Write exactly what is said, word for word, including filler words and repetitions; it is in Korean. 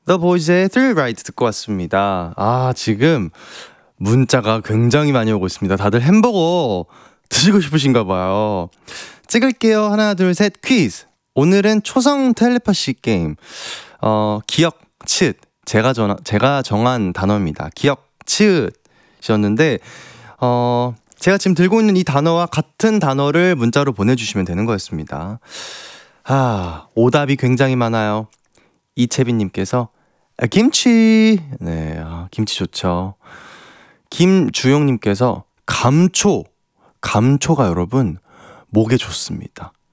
The Boys의 Thrill Ride 듣고 왔습니다. 아, 지금 문자가 굉장히 많이 오고 있습니다. 다들 햄버거 드시고 싶으신가 봐요. 찍을게요. 하나, 둘, 셋, 퀴즈. 오늘은 초성 텔레파시 게임. 어, 기억, 츳. 제가 전, 제가 정한 단어입니다. 기억, 츳이었는데, 어, 제가 지금 들고 있는 이 단어와 같은 단어를 문자로 보내주시면 되는 거였습니다. 아, 오답이 굉장히 많아요. 이채빈님께서 아, 김치. 네, 아, 김치 좋죠. 김주영님께서 감초. 감초가 여러분 목에 좋습니다.